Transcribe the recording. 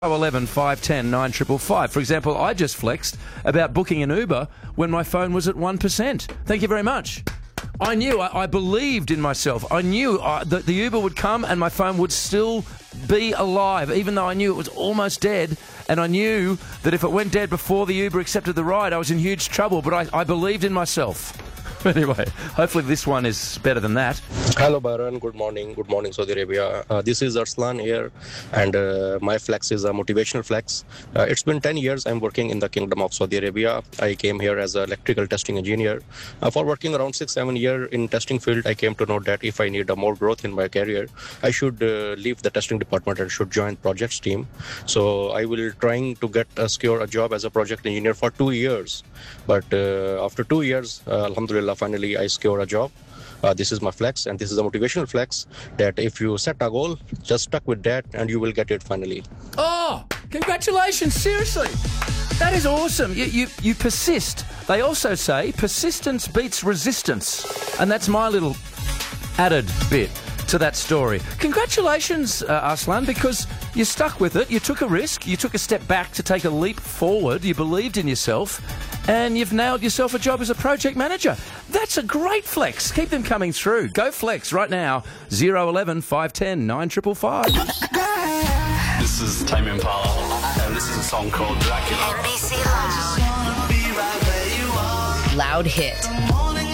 11 510 9555. For example, I just flexed about booking an Uber when my phone was at 1%. Thank you very much. I knew, I believed in myself. I knew that the Uber would come and my phone would still be alive, even though I knew it was almost dead. And I knew that if it went dead before the Uber accepted the ride, I was in huge trouble. But I believed in myself. Anyway, hopefully this one is better than that. Hello, Baran. Good morning, Saudi Arabia. This is Arslan here, and my flex is a motivational flex. It's been 10 years I'm working in the Kingdom of Saudi Arabia. I came here as an electrical testing engineer. For working around 6-7 years in testing field, I came to know that if I need more growth in my career, I should leave the testing department and should join projects team. So I will trying to secure a job as a project engineer for 2 years. But after 2 years, Alhamdulillah, finally I secure a job. This is my flex, and this is a motivational flex that if you set a goal, just stuck with that and you will get it finally. Oh, congratulations, seriously. That is awesome. You persist. They also say persistence beats resistance. And that's my little added bit to that story. Congratulations, Arslan, because you stuck with it. You took a risk. You took a step back to take a leap forward. You believed in yourself. And you've nailed yourself a job as a project manager. That's a great flex. Keep them coming through. Go flex right now. 011 510 9555. This is Tame Impala, and this is a song called Dracula. NBC Loud. Loud hit.